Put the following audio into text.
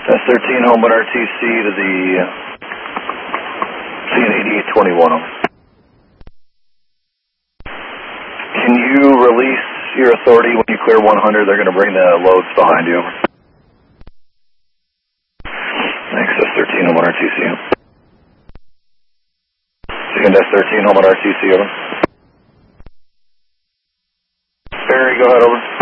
That's 13 home at RTC to the CN8821. Can you release your authority when you clear 100? They're going to bring the loads behind you. Thanks, that's 13 home at RTC. Second, that's 13 home at RTC, over. Barry, go ahead, over.